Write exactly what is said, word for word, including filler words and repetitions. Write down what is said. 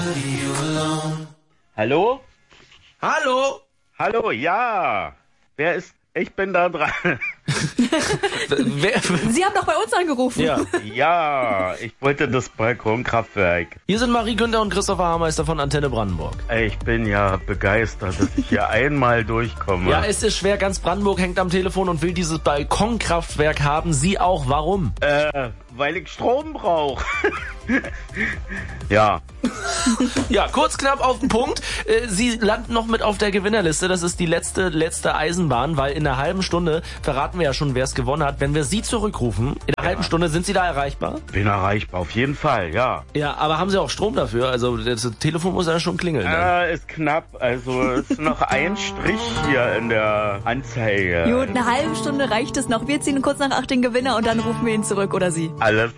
Hallo? Hallo? Hallo, ja. Wer ist... Ich bin da dran. Wer? Sie haben doch bei uns angerufen. Ja. Ja, ich wollte das Balkonkraftwerk. Hier sind Marie Günther und Christopher Haarmeister von Antenne Brandenburg. Ich bin ja begeistert, dass ich hier einmal durchkomme. Ja, es ist schwer. Ganz Brandenburg hängt am Telefon und will dieses Balkonkraftwerk haben. Sie auch. Warum? Äh, weil ich Strom brauche. Ja. Ja, kurz knapp auf den Punkt. Äh, Sie landen noch mit auf der Gewinnerliste. Das ist die letzte, letzte Eisenbahn, weil in einer halben Stunde verraten wir ja schon, wer es gewonnen hat. Wenn wir Sie zurückrufen, in einer ja. halben Stunde, sind Sie da erreichbar? Bin erreichbar, auf jeden Fall, ja. Ja, aber haben Sie auch Strom dafür? Also das Telefon muss ja schon klingeln. Äh, ist knapp. Also ist noch ein Strich hier in der Anzeige. Gut, eine halbe Stunde reicht es noch. Wir ziehen kurz nach acht den Gewinner und dann rufen wir ihn zurück, oder Sie? Alles